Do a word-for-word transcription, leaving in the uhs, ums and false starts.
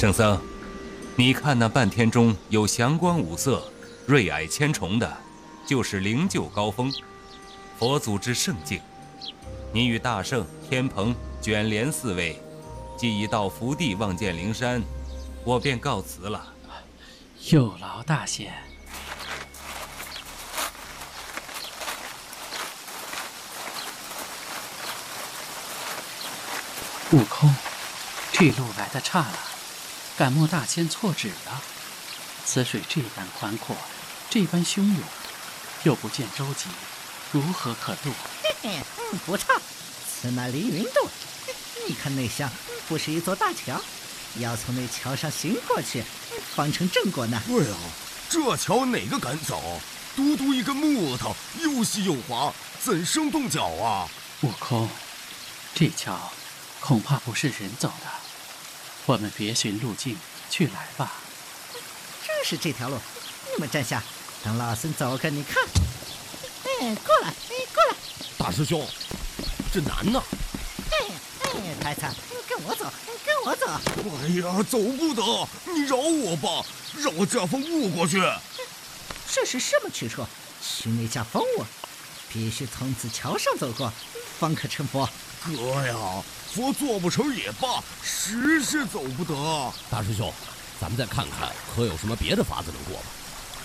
圣僧，你看那半天中有祥光五色、瑞霭千重的，就是灵鹫高峰，佛祖之圣境。你与大圣、天蓬、卷帘四位，既已到福地望见灵山，我便告辞了。 有劳大仙。悟空，这路来得差了，敢莫大仙错指了。此水这般宽阔，这般汹涌，又不见舟楫，如何可渡？ 嘿嘿，不差，此乃凌云渡。你看那厢不是一座大桥，要从那桥上行过去，方成正果呢。 对啊，这桥哪个敢走？独独一根木头，又细又滑，怎生动脚啊？ 悟空，这桥恐怕不是人走的，我们别寻路径，去来吧。 正是这条路，你们站下，等老僧走个你看。哎，过来，哎，过来。 大师兄，这难呐！ 哎哎，太子，跟我走，跟我走。 哎呀，走不得，你饶我吧，让我驾风误过去。 这是什么去处？去那架风误，必须从此桥上走过，方可成佛。 哥呀，佛做不成也罢，实是走不得。 大师兄，咱们再看看，可有什么别的法子能过吗？